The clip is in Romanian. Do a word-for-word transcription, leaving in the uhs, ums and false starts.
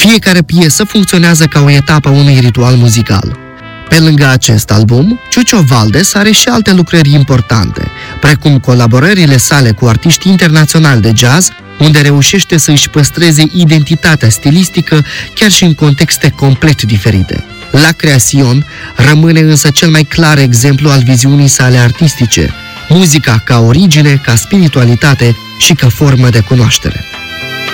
Fiecare piesă funcționează ca o etapă a unui ritual muzical. Pe lângă acest album, Ciucio Valdes are și alte lucrări importante, precum colaborările sale cu artiști internaționali de jazz, unde reușește să își păstreze identitatea stilistică chiar și în contexte complet diferite. La Creación rămâne însă cel mai clar exemplu al viziunii sale artistice, muzica ca origine, ca spiritualitate și ca formă de cunoaștere.